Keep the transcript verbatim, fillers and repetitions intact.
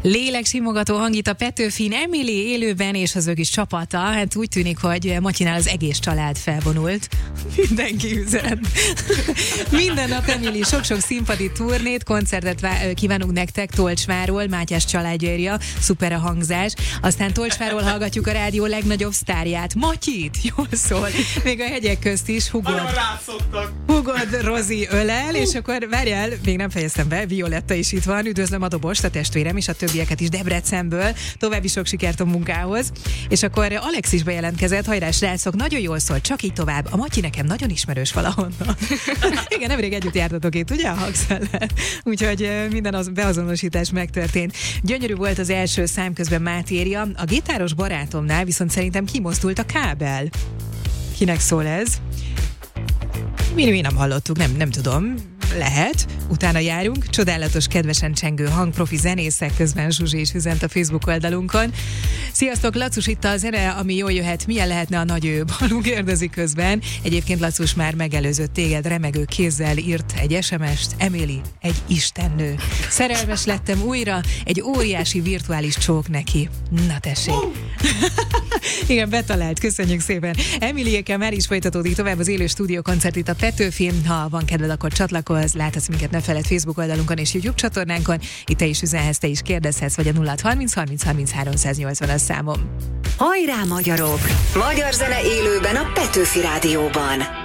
Léleksimogató hangít a Petőfin Emily élőben és az ő kis csapata. Hát úgy tűnik, hogy Matyinál az egész család felvonult. Mindenki üzen. Minden nap Emily sok-sok színpadi turnét, koncertet vá- kívánunk nektek Tolcsváról, Mátyás családjaira, szuper a hangzás. Aztán Tolcsváról hallgatjuk a rádió legnagyobb sztárját, Matyit, jól szól. Még a hegyek közt is hugod, hugod Rozi ölel, és akkor várjál, még nem fejeztem be, Violetta is itt van, üdvözlöm a dobost, a testvérem és a többieket is Debrecenből, további sok sikert a munkához. És akkor Alex is bejelentkezett, hajrá srácok, nagyon jól szól, csak így tovább. A Matyi nekem nagyon ismerős valahonnan. Igen, nemrég együtt jártatok itt, ugye a Haxellel? Úgyhogy minden az beazonosítás megtörtént. Gyönyörű volt az első szám, közben Mátéria. A gitáros barátomnál viszont szerintem kimozdult a kábel. Kinek szól ez? Mi, mi nem hallottuk, nem, nem tudom. Lehet, utána járunk, csodálatos, kedvesen csengő hang, profi zenészek, közben Zsuzsi is üzent a Facebook oldalunkon. Sziasztok, Lacus itt a zene, ami jól jöhet, milyen lehetne a nagy ő? Balú kérdezi közben. Egyébként Lacus már megelőzött téged, remegő kézzel írt egy es em est. Emily, egy istennő. Szerelmes lettem újra, egy óriási virtuális csók neki. Na tessék. Igen, betalált, köszönjük szépen. Emilyékkel már is folytatódik tovább az élő stúdiókoncert itt a Petőfin. Ha van kedved, akkor csatlakozz, láthatsz minket ne feled Facebook oldalunkon és YouTube csatornánkon. Itt te is üzenhetsz, te is kérdezhetsz, vagy a nulla harminc harminc harminc háromszáznyolcvan a számom. Hajrá magyarok! Magyar zene élőben a Petőfi Rádióban.